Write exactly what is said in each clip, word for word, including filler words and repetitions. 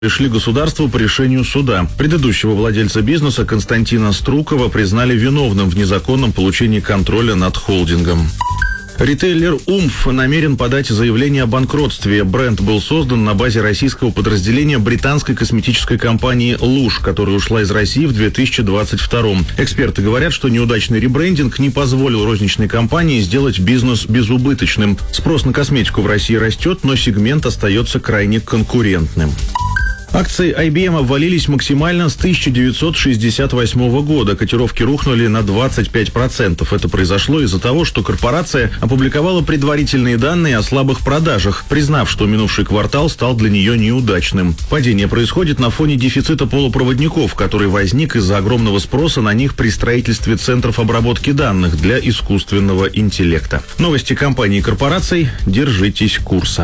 пришли государству по решению суда. Предыдущего владельца бизнеса Константина Струкова признали виновным в незаконном получении контроля над холдингом. Ритейлер «Умф» намерен подать заявление о банкротстве. Бренд был создан на базе российского подразделения британской косметической компании «Луж», которая ушла из России в две тысячи двадцать втором. Эксперты говорят, что неудачный ребрендинг не позволил розничной компании сделать бизнес безубыточным. Спрос на косметику в России растет, но сегмент остается крайне конкурентным. Акции ай би эм обвалились максимально с тысяча девятьсот шестьдесят восьмого года. Котировки рухнули на двадцать пять процентов. Это произошло из-за того, что корпорация опубликовала предварительные данные о слабых продажах, признав, что минувший квартал стал для нее неудачным. Падение происходит на фоне дефицита полупроводников, который возник из-за огромного спроса на них при строительстве центров обработки данных для искусственного интеллекта. Новости компаний и корпораций. Держитесь курса.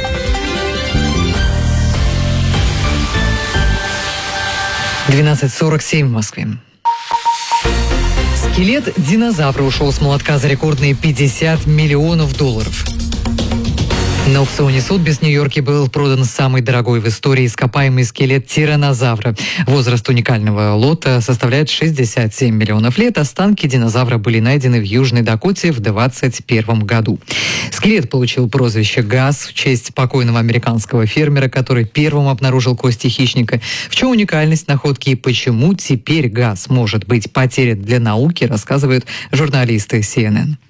двенадцать сорок семь в Москве. Скелет динозавра ушел с молотка за рекордные пятьдесят миллионов долларов. На аукционе Сотбис в Нью-Йорке был продан самый дорогой в истории ископаемый скелет тираннозавра. Возраст уникального лота составляет шестьдесят семь миллионов лет. Останки динозавра были найдены в Южной Дакоте в двадцать первом году. Скелет получил прозвище «Газ» в честь покойного американского фермера, который первым обнаружил кости хищника. В чем уникальность находки и почему теперь Газ может быть потерян для науки, рассказывают журналисты си эн эн.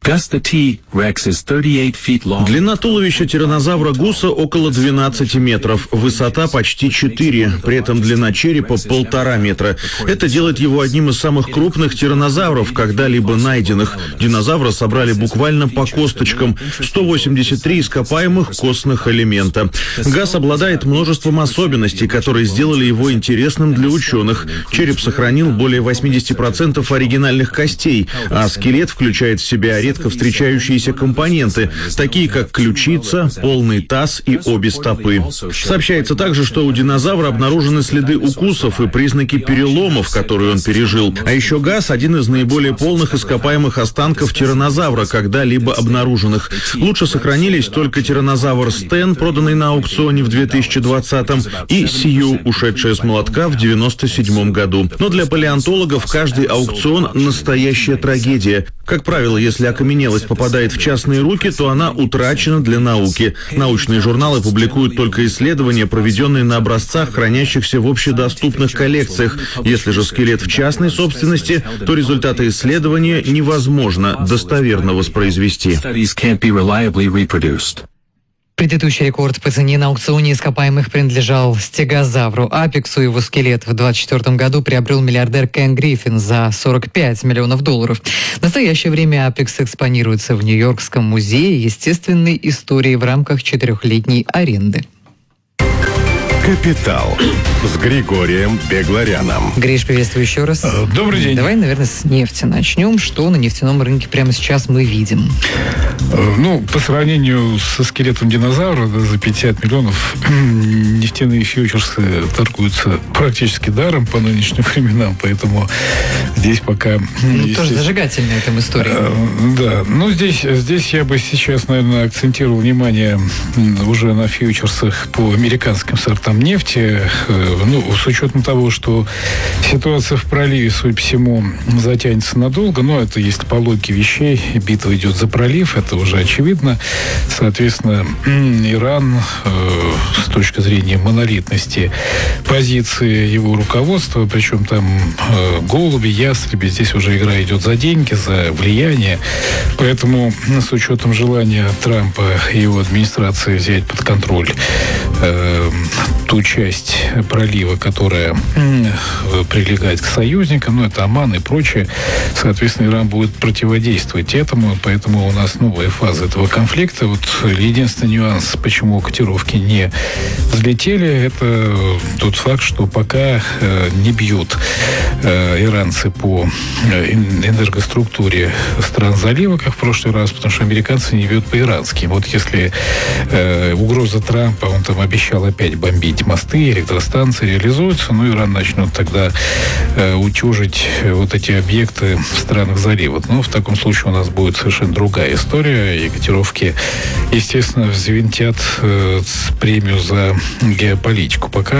Длина туловища тираннозавра Гуса около двенадцати метров, высота почти четыре, при этом длина черепа полтора метра. Это делает его одним из самых крупных тираннозавров, когда-либо найденных. Динозавра собрали буквально по косточкам, сто восемьдесят три ископаемых костных элемента. Газ обладает множеством особенностей, которые сделали его интересным для ученых. Череп сохранил более восемьдесят процентов оригинальных костей, а скелет включает в себя редко встречающиеся компоненты, такие как ключица, полный таз и обе стопы. Сообщается также, что у динозавра обнаружены следы укусов и признаки переломов, которые он пережил. А еще Газ – один из наиболее полных ископаемых останков тираннозавра, когда-либо обнаруженных. Лучше сохранились только тираннозавр Стэн, проданный на аукционе в две тысячи двадцатом, и Сью, ушедшая с молотка в девяносто седьмом году. Но для палеонтологов каждый аукцион – настоящая трагедия. Как правило, если окаменелость попадает в частные руки, то она утрачена для науки. Научные журналы публикуют только исследования, проведенные на образцах, хранящихся в общедоступных коллекциях. Если же скелет в частной собственности, то результаты исследования невозможно достоверно воспроизвести. Предыдущий рекорд по цене на аукционе ископаемых принадлежал стегозавру Апексу. Его скелет в двадцать четвёртом году приобрел миллиардер Кен Гриффин за сорок пять миллионов долларов. В настоящее время Апекс экспонируется в Нью-Йоркском музее естественной истории в рамках четырехлетней аренды. «Капитал» с Григорием Бегларяном. Гриш, приветствую еще раз. Добрый день. Давай, наверное, с нефти начнем. Что на нефтяном рынке прямо сейчас мы видим? Ну, по сравнению со скелетом динозавра, да, за пятьдесят миллионов нефтяные фьючерсы торгуются практически даром по нынешним временам, поэтому здесь пока... Ну, тоже зажигательная там история. Да, ну здесь, здесь я бы сейчас, наверное, акцентировал внимание уже на фьючерсах по американским сортам нефти. Ну, с учетом того, что ситуация в проливе, судя по всему, затянется надолго, но это если по логике вещей, битва идет за пролив, это уже очевидно. Соответственно, Иран э, с точки зрения монолитности позиции его руководства, причем там э, голуби, ястреби, здесь уже игра идет за деньги, за влияние. Поэтому с учетом желания Трампа и его администрации взять под контроль э, ту часть пролива, которая э, прилегает к союзникам, ну, это Оман и прочее, соответственно, Иран будет противодействовать этому, поэтому у нас новая фаза этого конфликта. Вот единственный нюанс, почему котировки не взлетели, это тот факт, что пока э, не бьют э, иранцы по э, энергоструктуре стран залива, как в прошлый раз, потому что американцы не бьют по-ирански. Вот если э, угроза Трампа, он там обещал опять бомбить эти мосты, электростанции реализуются, ну, Иран начнет тогда э, утюжить вот эти объекты в странах залива. Но в таком случае у нас будет совершенно другая история, и котировки, естественно, взвинтят э, премию за геополитику. Пока